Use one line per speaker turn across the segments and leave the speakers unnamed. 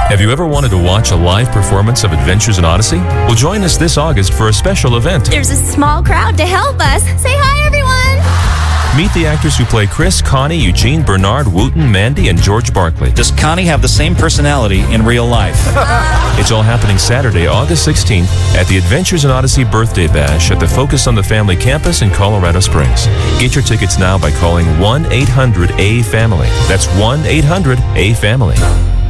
Have you ever wanted to watch a live performance of Adventures in Odyssey? Well, join us this August for a special event.
There's a small crowd to help us. Say hi, everyone!
Meet the actors who play Chris, Connie, Eugene, Bernard, Wooten, Mandy, and George Barkley.
Does Connie have the same personality in real life?
It's all happening Saturday, August 16th at the Adventures in Odyssey Birthday Bash at the Focus on the Family campus in Colorado Springs. Get your tickets now by calling 1-800-A-FAMILY. That's 1-800-A-FAMILY.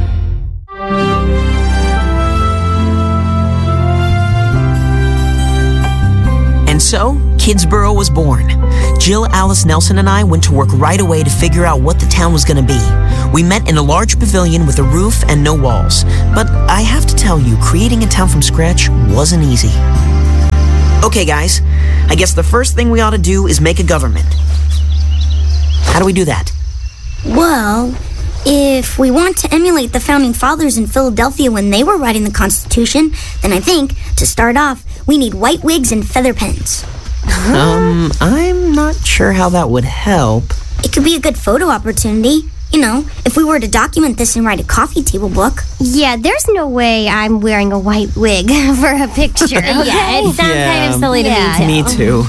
And so, Kidsborough was born. Jill, Alice, Nelson, and I went to work right away to figure out what the town was going to be. We met in a large pavilion with a roof and no walls. But I have to tell you, creating a town from scratch wasn't easy. Okay, guys, I guess the first thing we ought to do is make a government. How do we do that?
Well, if we want to emulate the Founding Fathers in Philadelphia when they were writing the Constitution, then I think, to start off, we need white wigs and feather pens.
I'm not sure how that would help.
It could be a good photo opportunity. You know, if we were to document this and write a coffee table book.
Yeah, there's no way I'm wearing a white wig for a picture. Okay? Yeah, it sounds kind of silly to me, too.
Me too.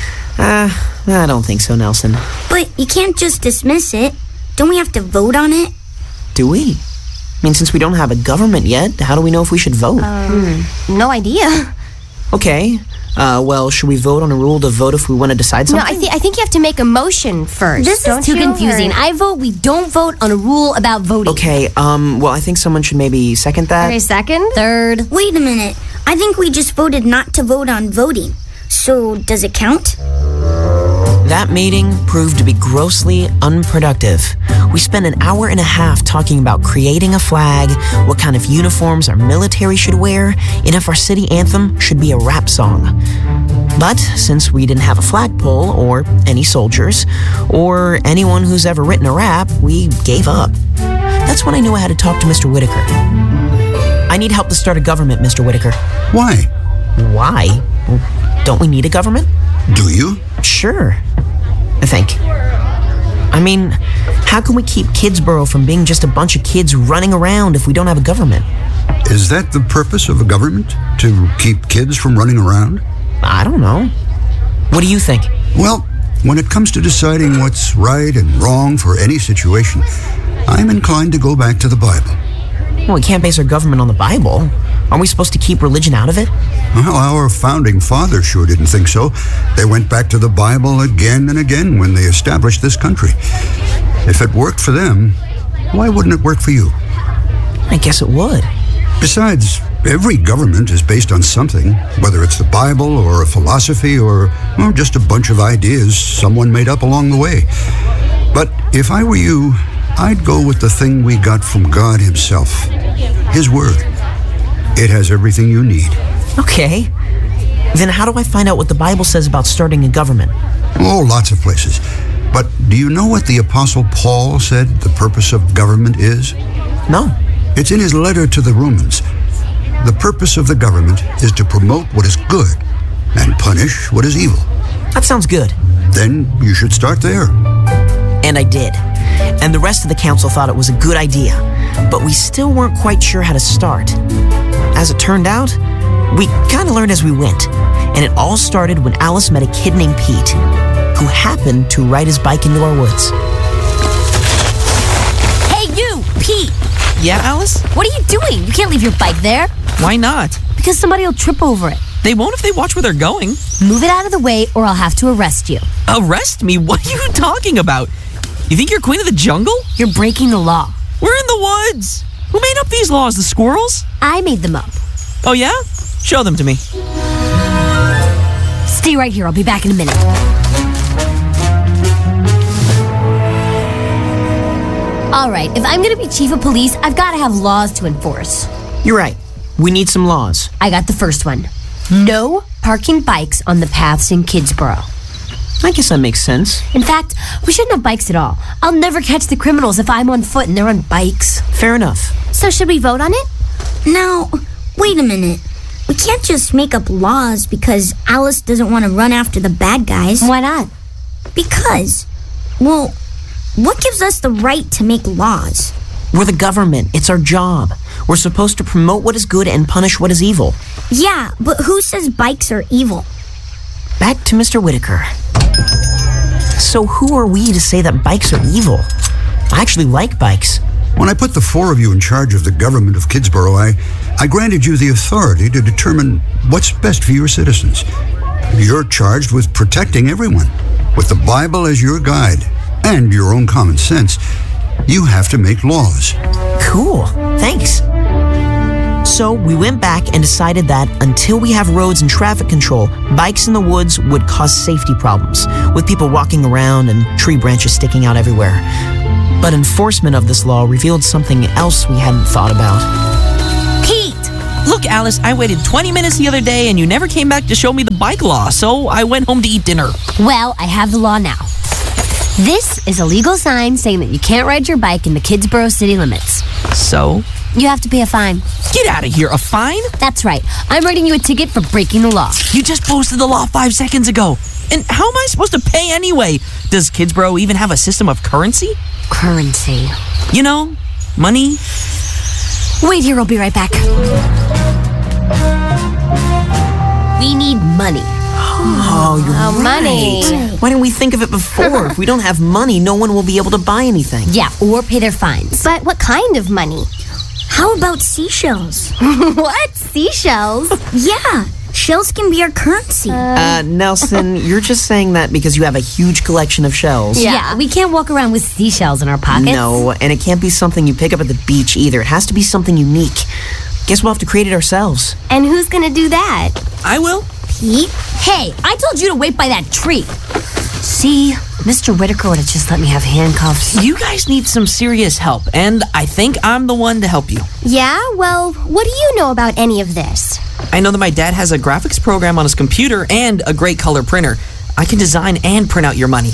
I don't think so, Nelson.
But you can't just dismiss it. Don't we have to vote on it?
Do we? I mean, since we don't have a government yet, how do we know if we should vote?
No idea.
Okay. Well, should we vote on a rule to vote if we want to decide something?
No, I think you have to make a motion first.
This is too confusing. I vote we don't vote on a rule about voting.
Okay, well, I think someone should maybe second that.
Okay, second?
Third.
Wait a minute. I think we just voted not to vote on voting. So, does it count?
That meeting proved to be grossly unproductive. We spent an hour and a half talking about creating a flag, what kind of uniforms our military should wear, and if our city anthem should be a rap song. But since we didn't have a flagpole, or any soldiers, or anyone who's ever written a rap, we gave up. That's when I knew I had to talk to Mr. Whitaker. I need help to start a government, Mr. Whitaker.
Why?
Why? Don't we need a government?
Do you?
Sure, I think. I mean, how can we keep Kidsborough from being just a bunch of kids running around if we don't have a government?
Is that the purpose of a government? To keep kids from running around?
I don't know. What do you think?
Well, when it comes to deciding what's right and wrong for any situation, I'm inclined to go back to the Bible.
Well, we can't base our government on the Bible. Aren't we supposed to keep religion out of it?
Well, our founding fathers sure didn't think so. They went back to the Bible again and again when they established this country. If it worked for them, why wouldn't it work for you?
I guess it would.
Besides, every government is based on something, whether it's the Bible or a philosophy or just a bunch of ideas someone made up along the way. But if I were you, I'd go with the thing we got from God himself, his word. It has everything you need.
Okay. Then how do I find out what the Bible says about starting a government?
Oh, lots of places. But do you know what the Apostle Paul said the purpose of government is?
No.
It's in his letter to the Romans. The purpose of the government is to promote what is good and punish what is evil.
That sounds good.
Then you should start there.
And I did. And the rest of the council thought it was a good idea. But we still weren't quite sure how to start. As it turned out, we kind of learned as we went. And it all started when Alice met a kid named Pete, who happened to ride his bike into our woods.
Hey, you, Pete!
Yeah, Alice?
What are you doing? You can't leave your bike there.
Why not?
Because somebody will trip over it.
They won't if they watch where they're going.
Move it out of the way or I'll have to arrest you.
Arrest me? What are you talking about? You think you're queen of the jungle?
You're breaking the law.
We're in the woods. Who made up these laws? The squirrels?
I made them up.
Oh, yeah? Show them to me.
Stay right here. I'll be back in a minute. All right, if I'm going to be chief of police, I've got to have laws to enforce.
You're right. We need some laws.
I got the first one. No parking bikes on the paths in Kidsborough.
I guess that makes sense.
In fact, we shouldn't have bikes at all. I'll never catch the criminals if I'm on foot and they're on bikes.
Fair enough.
So should we vote on it?
Now, wait a minute. We can't just make up laws because Alice doesn't want to run after the bad guys.
Why not?
Because, well, what gives us the right to make laws?
We're the government. It's our job. We're supposed to promote what is good and punish what is evil.
Yeah, but who says bikes are evil?
Back to Mr. Whitaker. So who are we to say that bikes are evil? I actually like bikes.
When I put the four of you in charge of the government of Kidsborough, I granted you the authority to determine what's best for your citizens. You're charged with protecting everyone. With the Bible as your guide and your own common sense, you have to make laws.
Cool. Thanks. So we went back and decided that until we have roads and traffic control, bikes in the woods would cause safety problems, with people walking around and tree branches sticking out everywhere. But enforcement of this law revealed something else we hadn't thought about.
Pete! Look, Alice, I waited 20 minutes the other day and you never came back to show me the bike law, so I went home to eat dinner.
Well, I have the law now. This is a legal sign saying that you can't ride your bike in the Kidsborough city limits.
So?
You have to pay a fine.
Get out of here, a fine?
That's right. I'm writing you a ticket for breaking the law.
You just posted the law 5 seconds ago. And how am I supposed to pay anyway? Does Kidsborough even have a system of currency?
Currency.
You know, money.
Wait here, I'll be right back. We need money.
Oh, you're right.
Money.
Why didn't we think of it before? If we don't have money, no one will be able to buy anything.
Yeah, or pay their fines.
But what kind of money?
How about seashells?
What? Seashells?
Yeah, shells can be our currency.
Nelson, you're just saying that because you have a huge collection of shells.
Yeah, we can't walk around with seashells in our pockets.
No, and it can't be something you pick up at the beach either. It has to be something unique. Guess we'll have to create it ourselves.
And who's gonna do that?
I will.
Pete?
Hey, I told you to wait by that tree. See, Mr. Whitaker would have just let me have handcuffs.
You guys need some serious help, and I think I'm the one to help you.
Yeah? Well, what do you know about any of this?
I know that my dad has a graphics program on his computer and a great color printer. I can design and print out your money.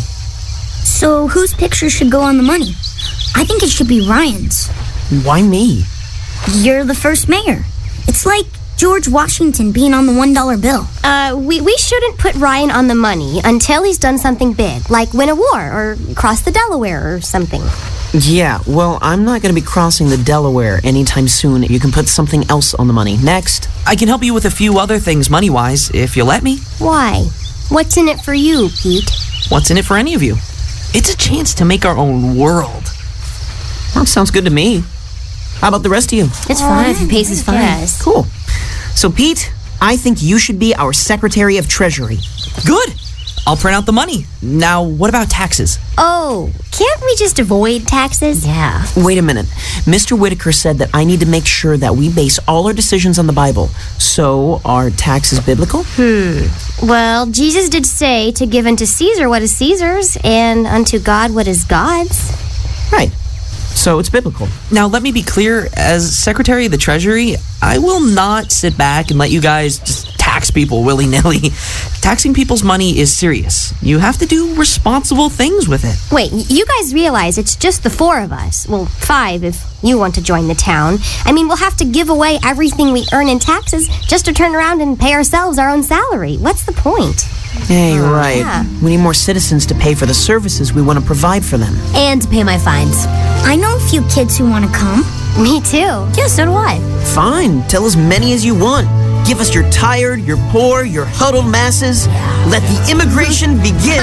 So whose picture should go on the money? I think it should be Ryan's.
Why me?
You're the first mayor. It's like George Washington being on the $1 bill.
We shouldn't put Ryan on the money until he's done something big, like win a war or cross the Delaware or something.
Yeah, well, I'm not going to be crossing the Delaware anytime soon. You can put something else on the money. Next.
I can help you with a few other things money-wise, if you let me.
Why? What's in it for you, Pete?
What's in it for any of you? It's a chance to make our own world.
Well, sounds good to me. How about the rest of you?
It's fine if your pace is fine.
Yes.
Cool. So, Pete, I think you should be our Secretary of Treasury.
Good. I'll print out the money. Now, what about taxes?
Oh, can't we just avoid taxes?
Yeah.
Wait a minute. Mr. Whitaker said that I need to make sure that we base all our decisions on the Bible. So, are taxes biblical?
Well, Jesus did say to give unto Caesar what is Caesar's and unto God what is God's.
Right. So, it's biblical.
Now, let me be clear. As Secretary of the Treasury, I will not sit back and let you guys just tax people willy-nilly. Taxing people's money is serious. You have to do responsible things with it.
Wait, you guys realize it's just the four of us. Well, 5 if you want to join the town. I mean, we'll have to give away everything we earn in taxes just to turn around and pay ourselves our own salary. What's the point?
Yeah, you're right.
Yeah.
We need more citizens to pay for the services we want to provide for them.
And to pay my fines.
I know a few kids who want to come.
Me too.
Yeah, so do I.
Fine, tell as many as you want. Give us your tired, your poor, your huddled masses. Let the immigration begin.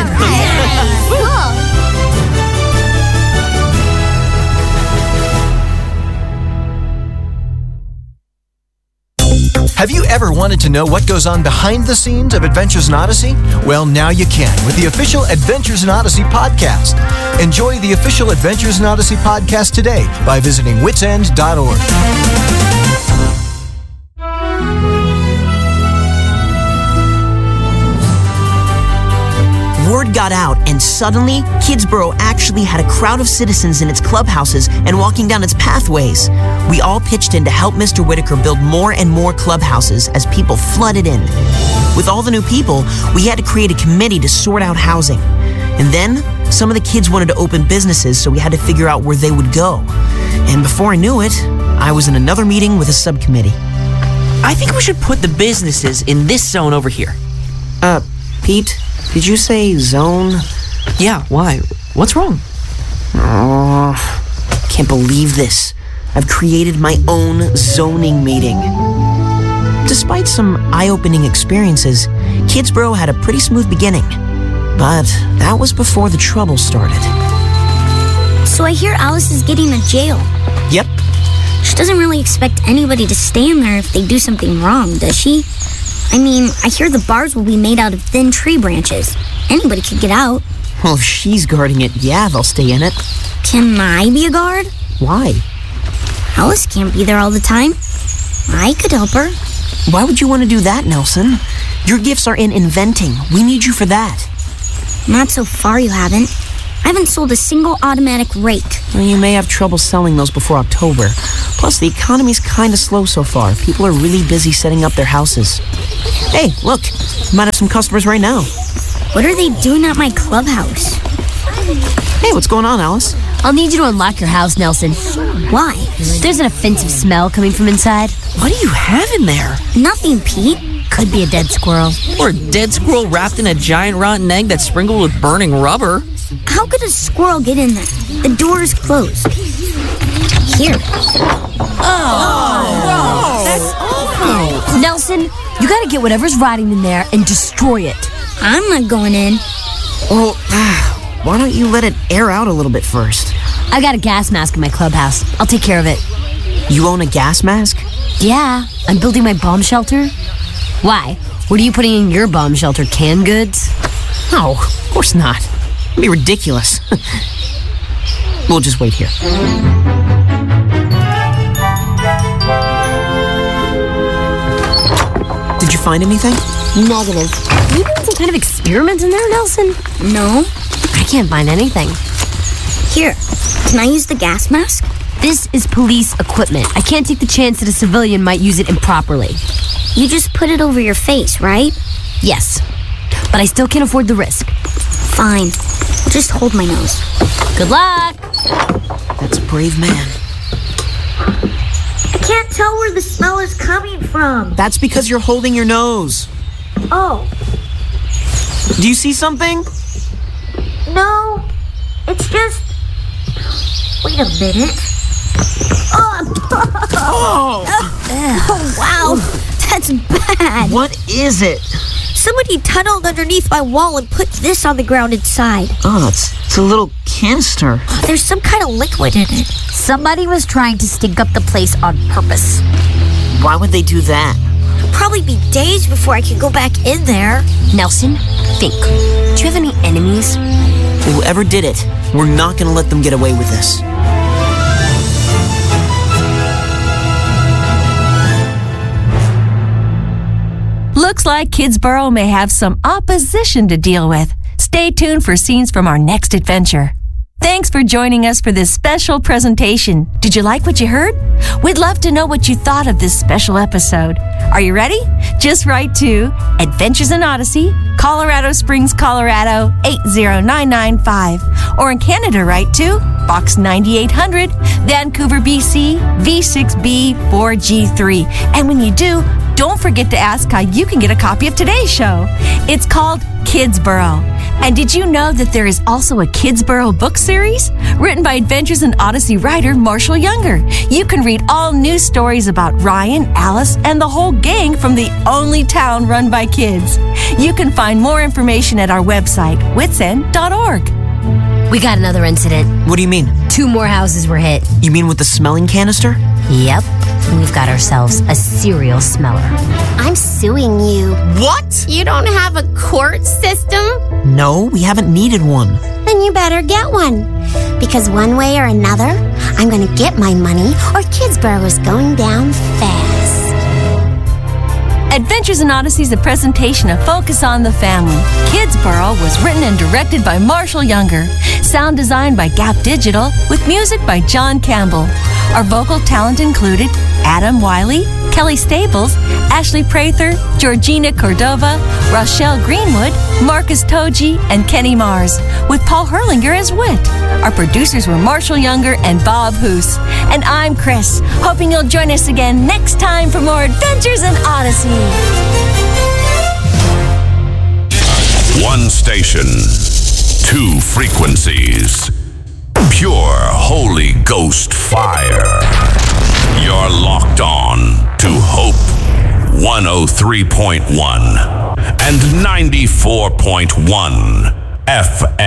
Cool.
Have you ever wanted to know what goes on behind the scenes of Adventures in Odyssey? Well, now you can with the official Adventures in Odyssey podcast. Enjoy the official Adventures in Odyssey podcast today by visiting witsend.org.
Word got out, and suddenly, Kidsborough actually had a crowd of citizens in its clubhouses and walking down its pathways. We all pitched in to help Mr. Whitaker build more and more clubhouses as people flooded in. With all the new people, we had to create a committee to sort out housing. And then, some of the kids wanted to open businesses, so we had to figure out where they would go. And before I knew it, I was in another meeting with a subcommittee.
I think we should put the businesses in this zone over here.
Pete, did you say zone?
Yeah, why? What's wrong?
can't believe this. I've created my own zoning meeting. Despite some eye-opening experiences, Kidsboro had a pretty smooth beginning. But that was before the trouble started.
So I hear Alice is getting a jail.
Yep.
She doesn't really expect anybody to stay in there if they do something wrong, does she? I mean, I hear the bars will be made out of thin tree branches. Anybody could get out.
Well, if she's guarding it, yeah, they'll stay in it.
Can I be a guard?
Why?
Alice can't be there all the time. I could help her.
Why would you want to do that, Nelson? Your gifts are in inventing. We need you for that.
Not so far you haven't. I haven't sold a single automatic rake.
Well, you may have trouble selling those before October. Plus, the economy's kind of slow so far. People are really busy setting up their houses. Hey, look. You might have some customers right now.
What are they doing at my clubhouse?
Hey, what's going on, Alice?
I'll need you to unlock your house, Nelson.
Why?
There's an offensive smell coming from inside.
What do you have in there?
Nothing, Pete.
Could be a dead squirrel.
Or a dead squirrel wrapped in a giant rotten egg that's sprinkled with burning rubber.
How could a squirrel get in there? The door is closed. Here.
Oh, that's awful. Nelson, you gotta get whatever's rotting in there and destroy it.
I'm not going in.
Well, why don't you let it air out a little bit first?
I got a gas mask in my clubhouse. I'll take care of it.
You own a gas mask?
Yeah, I'm building my bomb shelter. Why? What are you putting in your bomb shelter? Canned goods?
No, of course not. It'd be ridiculous. We'll just wait here. Did you find anything?
Negative. You doing some kind of experiment in there, Nelson?
No.
I can't find anything.
Here. Can I use the gas mask?
This is police equipment. I can't take the chance that a civilian might use it improperly.
You just put it over your face, right?
Yes. But I still can't afford the risk.
Fine. Just hold my nose.
Good luck!
That's a brave man.
I can't tell where the smell is coming from.
That's because you're holding your nose.
Oh.
Do you see something?
No. It's just... Wait a minute. Oh, wow. That's bad.
What is it?
Somebody tunneled underneath my wall and put this on the ground inside.
Oh, it's a little canister.
There's some kind of liquid in it.
Somebody was trying to stink up the place on purpose.
Why would they do that?
It'll probably be days before I can go back in there.
Nelson, think. Do you have any enemies?
Whoever did it, we're not going to let them get away with this.
Looks like Kidsboro may have some opposition to deal with. Stay tuned for scenes from our next adventure. Thanks for joining us for this special presentation. Did you like what you heard? We'd love to know what you thought of this special episode. Are you ready? Just write to Adventures in Odyssey, Colorado Springs, Colorado 80995. Or in Canada, write to Box 9800, Vancouver, BC, V6B 4G3. And when you do, don't forget to ask how you can get a copy of today's show. It's called Kidsboro. And did you know that there is also a Kidsboro book series written by Adventures in Odyssey writer Marshall Younger? You can read all new stories about Ryan, Alice, and the whole gang from the only town run by kids. You can find more information at our website, witsend.org.
We got another incident.
What do you mean?
2 more houses were hit.
You mean with the smelling canister?
Yep. We've got ourselves a serial smeller.
I'm suing you.
What?
You don't have a court system?
No, we haven't needed one.
Then you better get one. Because one way or another, I'm going to get my money or Kidsboro is going down fast.
Adventures in Odyssey is a presentation of Focus on the Family. Kidsboro was written and directed by Marshall Younger. Sound designed by Gap Digital with music by John Campbell. Our vocal talent included Adam Wiley, Kelly Staples, Ashley Prather, Georgina Cordova, Rochelle Greenwood, Marcus Toji, and Kenny Mars, with Paul Herlinger as Wit. Our producers were Marshall Younger and Bob Hoos. And I'm Chris, hoping you'll join us again next time for more Adventures in Odyssey.
One station, 2 frequencies. pure Holy Ghost fire. You're locked on to Hope 103.1 and 94.1 FM.